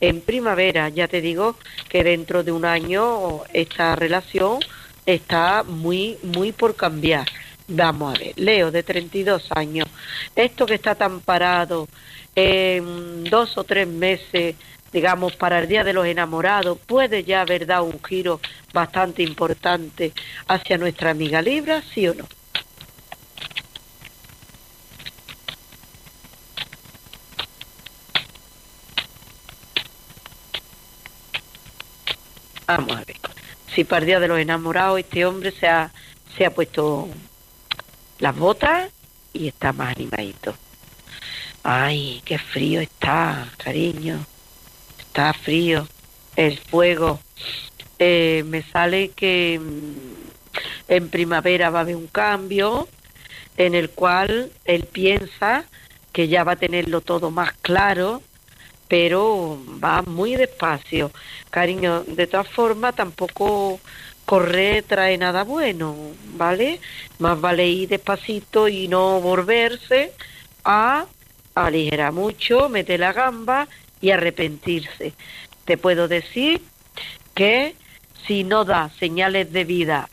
en primavera. Ya te digo que dentro de un año esta relación está muy, muy por cambiar. Vamos a ver, Leo, de 32 años, esto que está tan parado, en 2 o 3 meses, digamos, para el Día de los Enamorados, puede ya haber dado un giro bastante importante hacia nuestra amiga Libra, ¿sí o no? Vamos a ver. Si para el Día de los Enamorados este hombre se ha puesto las botas y está más animadito. Ay, qué frío está, cariño. Está frío. El fuego. Me sale que en primavera va a haber un cambio en el cual él piensa que ya va a tenerlo todo más claro, pero va muy despacio. Cariño, de todas formas, tampoco correr trae nada bueno, ¿vale? Más vale ir despacito y no volverse a aligerar mucho, meter la gamba y arrepentirse. Te puedo decir que si no da señales de vida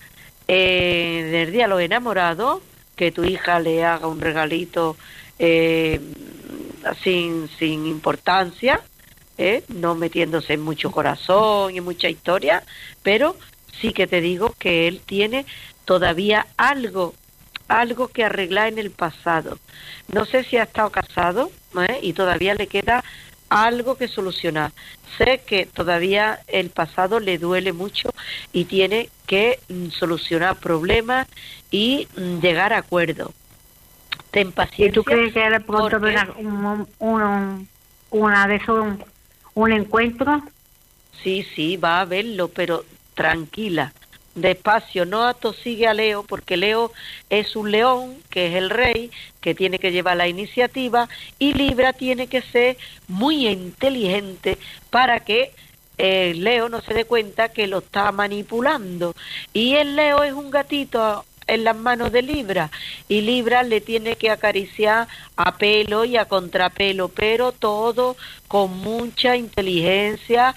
del Día de los Enamorados, que tu hija le haga un regalito eh, sin importancia, no metiéndose en mucho corazón y mucha historia, pero sí que te digo que él tiene todavía algo que arreglar en el pasado. No sé si ha estado casado, y todavía le queda algo que solucionar. Sé que todavía el pasado le duele mucho y tiene que solucionar problemas y llegar a acuerdos. Ten ¿Y tú paciencia. crees que de pronto Porque verá una de esos, un encuentro? sí, va a verlo, pero tranquila, despacio, no atosigue a Leo, porque Leo es un león, que es el rey, que tiene que llevar la iniciativa, y Libra tiene que ser muy inteligente para que Leo no se dé cuenta que lo está manipulando. Y el Leo es un gatito en las manos de Libra, y Libra le tiene que acariciar a pelo y a contrapelo, pero todo con mucha inteligencia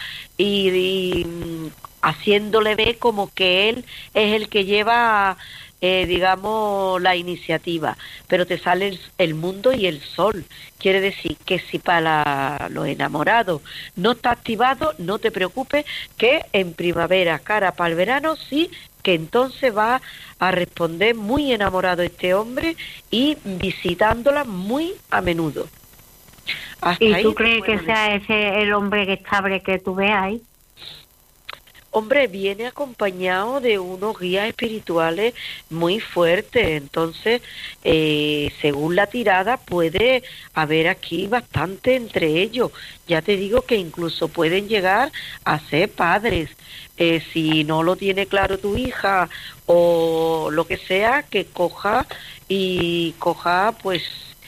y haciéndole ver como que él es el que lleva, digamos, la iniciativa. Pero te sale el mundo y el sol. Quiere decir que si para los enamorados no está activado, no te preocupes, que en primavera, cara para el verano, sí, que entonces va a responder muy enamorado este hombre y visitándola muy a menudo. Hasta ¿Y ahí tú te crees que puedo sea decir. ese el hombre que estable que tú ves ahí? Hombre, viene acompañado de unos guías espirituales muy fuertes, entonces, según la tirada, puede haber aquí bastante entre ellos. Ya te digo que incluso pueden llegar a ser padres. Si no lo tiene claro tu hija o lo que sea, que coja pues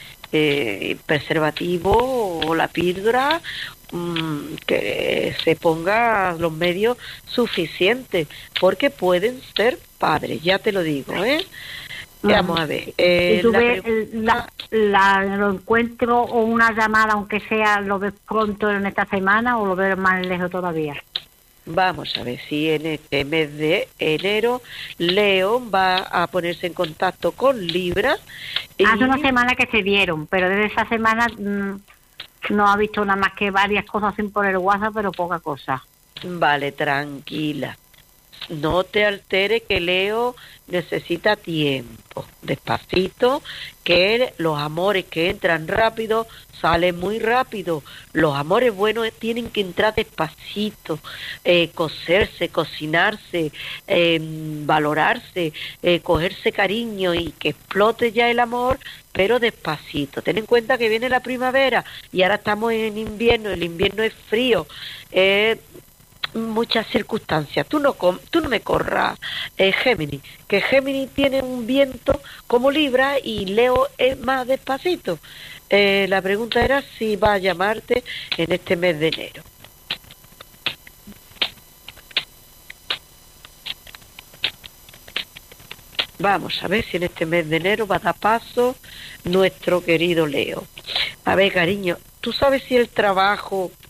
preservativo o la píldora, que se ponga los medios suficientes, porque pueden ser padres, ya te lo digo, ¿eh? Ujú. Vamos a ver, ¿Y tú la ves pregunta, lo encuentro o una llamada, aunque sea, lo ves pronto en esta semana o lo ves más lejos todavía? vamos a ver si en este mes de enero Leo va a ponerse en contacto con Libra Hace una y semana que se vieron, pero desde esa semana no ha visto nada más que varias cosas sin por el WhatsApp, pero poca cosa. vale, tranquila. No te altere, que Leo necesita tiempo, despacito, que los amores que entran rápido salen muy rápido. Los amores buenos tienen que entrar despacito, coserse, cocinarse, valorarse, cogerse cariño y que explote ya el amor, pero despacito. Ten en cuenta que viene la primavera y ahora estamos en invierno, el invierno es frío. Muchas circunstancias. Tú no me corras, Géminis, que Géminis tiene un viento como Libra y Leo es más despacito. La pregunta era si va a llamarte en este mes de enero. Vamos a ver si en este mes de enero va a dar paso nuestro querido Leo. A ver, cariño, ¿tú sabes si el trabajo